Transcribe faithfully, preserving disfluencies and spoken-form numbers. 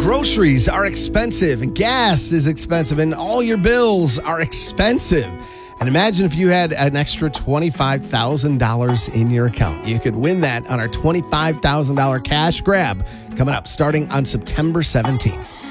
groceries are expensive and gas is expensive and all your bills are expensive. And imagine if you had an extra twenty-five thousand dollars in your account. You could win that on our twenty-five thousand dollars cash grab coming up starting on September seventeenth.